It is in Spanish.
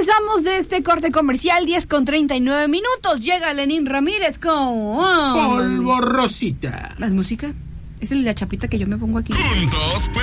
Regresamos de este corte comercial, 10:39. Llega Lenín Ramírez con Polvo Rosita. ¿Más música? Esa es la chapita que yo me pongo aquí. Juntos